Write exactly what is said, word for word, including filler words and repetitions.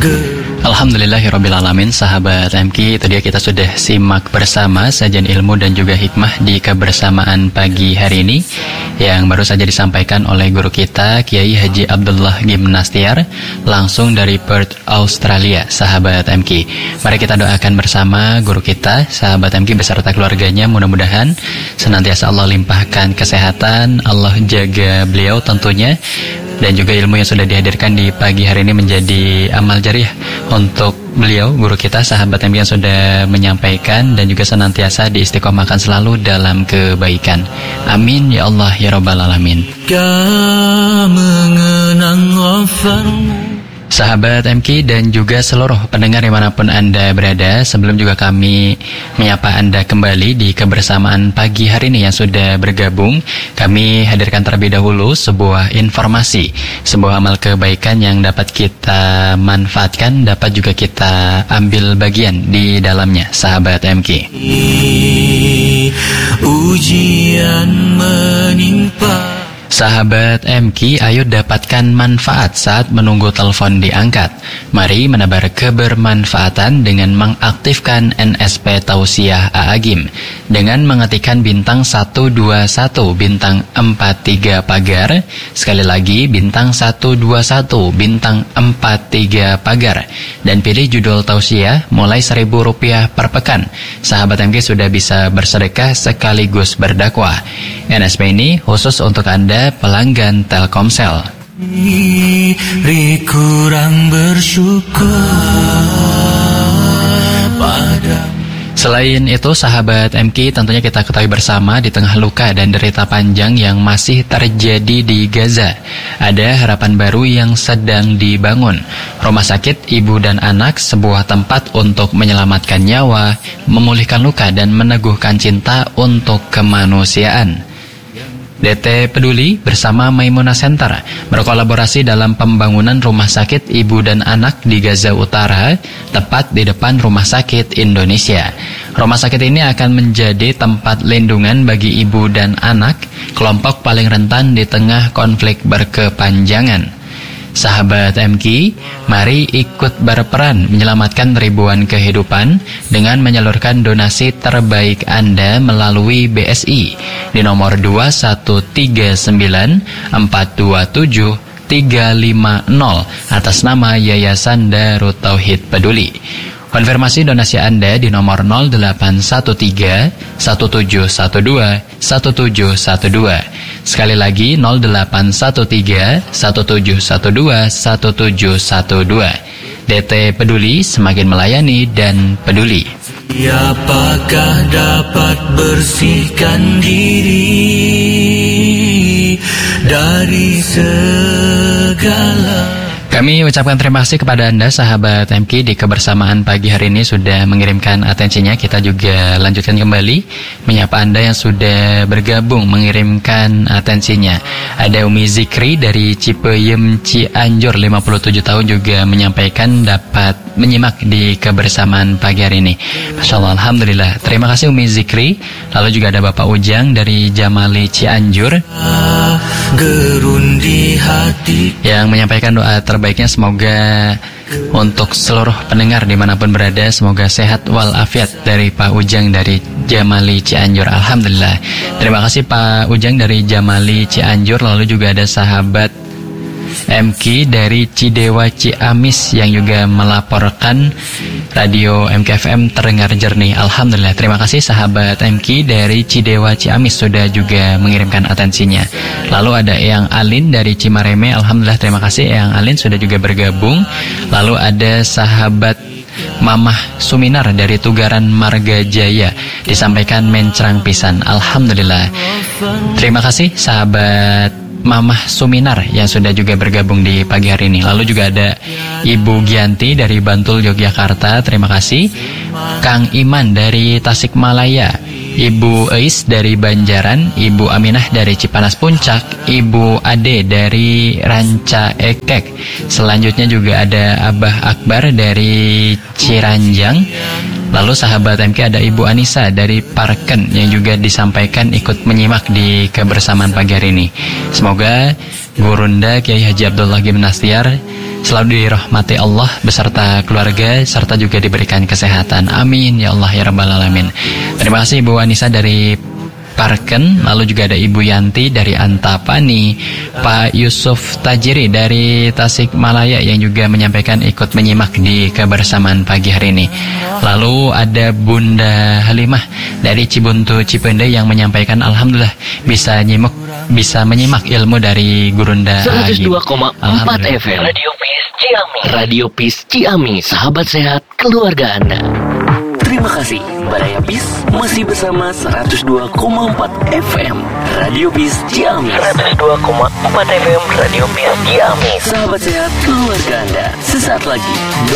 Alhamdulillahirrabbilalamin. Sahabat M K, itu dia kita sudah simak bersama sajian ilmu dan juga hikmah di kebersamaan pagi hari ini yang baru saja disampaikan oleh guru kita Kiai Haji Abdullah Gimnastiar langsung dari Perth, Australia. Sahabat M K, mari kita doakan bersama guru kita, sahabat M K beserta keluarganya, mudah-mudahan senantiasa Allah limpahkan kesehatan, Allah jaga beliau tentunya, dan juga ilmu yang sudah dihadirkan di pagi hari ini menjadi amal jariah untuk beliau, guru kita, sahabat yang sudah menyampaikan, dan juga senantiasa diistiqomahkan selalu dalam kebaikan. Amin ya Allah ya Rabbal Alamin. Sahabat M K dan juga seluruh pendengar dimanapun Anda berada, sebelum juga kami menyapa Anda kembali di kebersamaan pagi hari ini yang sudah bergabung, kami hadirkan terlebih dahulu sebuah informasi, sebuah amal kebaikan yang dapat kita manfaatkan, dapat juga kita ambil bagian di dalamnya, sahabat M K. Ujian menimpa. Sahabat M K, ayo dapatkan manfaat saat menunggu telepon diangkat. Mari menebar kebermanfaatan dengan mengaktifkan N S P Tausiah A A G I M dengan mengetikkan bintang satu dua satu bintang empat tiga pagar. Sekali lagi bintang satu dua satu bintang empat tiga pagar dan pilih judul tausiah mulai seribu rupiah per pekan. Sahabat M K sudah bisa bersedekah sekaligus berdakwah. N S P ini khusus untuk Anda pelanggan Telkomsel. Kurang bersyukur pada. Selain itu, sahabat M K, tentunya kita ketahui bersama di tengah luka dan derita panjang yang masih terjadi di Gaza, ada harapan baru yang sedang dibangun. Rumah sakit ibu dan anak, sebuah tempat untuk menyelamatkan nyawa, memulihkan luka dan meneguhkan cinta untuk kemanusiaan. D T Peduli bersama Maimunah Center berkolaborasi dalam pembangunan rumah sakit ibu dan anak di Gaza Utara, tepat di depan Rumah Sakit Indonesia. Rumah sakit ini akan menjadi tempat lindungan bagi ibu dan anak, kelompok paling rentan di tengah konflik berkepanjangan. Sahabat M K, mari ikut berperan menyelamatkan ribuan kehidupan dengan menyalurkan donasi terbaik Anda melalui B S I di nomor dua satu tiga sembilan empat dua tujuh tiga lima nol atas nama Yayasan Darut Tauhid Peduli. Konfirmasi donasi Anda di nomor nol delapan satu tiga satu tujuh satu dua satu tujuh satu dua. Sekali lagi nol delapan satu tiga satu tujuh satu dua satu tujuh satu dua. D T Peduli, semakin melayani dan peduli. Siapakah dapat bersihkan diri dari segala. Kami ucapkan terima kasih kepada Anda, sahabat M K, di kebersamaan pagi hari ini sudah mengirimkan atensinya. Kita juga lanjutkan kembali menyapa Anda yang sudah bergabung mengirimkan atensinya. Ada Umi Zikri dari Cipeyem Cianjur, lima puluh tujuh tahun, juga menyampaikan dapat menyimak di kebersamaan pagi hari ini. Masya Allah, Alhamdulillah. Terima kasih Umi Zikri. Lalu juga ada Bapak Ujang dari Jamali Cianjur yang menyampaikan doa terbaiknya, semoga untuk seluruh pendengar dimanapun berada, semoga sehat walafiat, dari Pak Ujang dari Jamali Cianjur. Alhamdulillah. Terima kasih Pak Ujang dari Jamali Cianjur. Lalu juga ada sahabat M K dari Cidewa Ciamis yang juga melaporkan radio M K F M terdengar jernih. Alhamdulillah. Terima kasih sahabat M K dari Cidewa Ciamis sudah juga mengirimkan atensinya. Lalu ada Eyang Alin dari Cimareme. Alhamdulillah, terima kasih Eyang Alin sudah juga bergabung. Lalu ada sahabat Mamah Suminar dari Tugaran Marga Jaya, disampaikan mencrang pisan. Alhamdulillah. Terima kasih sahabat Mamah Suminar yang sudah juga bergabung di pagi hari ini. Lalu juga ada Ibu Gianti dari Bantul, Yogyakarta. Terima kasih. Kang Iman dari Tasikmalaya, Ibu Eis dari Banjaran, Ibu Aminah dari Cipanas Puncak, Ibu Ade dari Ranca Ekek. Selanjutnya juga ada Abah Akbar dari Ciranjang. Lalu sahabat M K ada Ibu Anissa dari Parken yang juga disampaikan ikut menyimak di kebersamaan pagi hari ini. Semoga Gurunda Kiai Haji Abdullah Gimnastiar selalu dirahmati Allah beserta keluarga, serta juga diberikan kesehatan. Amin ya Allah ya Rabbal Alamin. Terima kasih Ibu Anissa dari Parken, lalu juga ada Ibu Yanti dari Antapani, Pak Yusuf Tajiri dari Tasikmalaya yang juga menyampaikan ikut menyimak di kebersamaan pagi hari ini. Lalu ada Bunda Halimah dari Cibuntu Cipende yang menyampaikan alhamdulillah bisa nyimak bisa menyimak ilmu dari Gurunda seratus dua koma empat F M Radio Peace Ciami. Radio Peace Ciami, sahabat sehat keluarga Anda. Terima kasih, Baraya Peace masih bersama seratus dua koma empat F M Radio Peace Ciami. seratus dua koma empat F M Radio Peace Ciami. Sahabat sehat keluarga Anda, sesaat lagi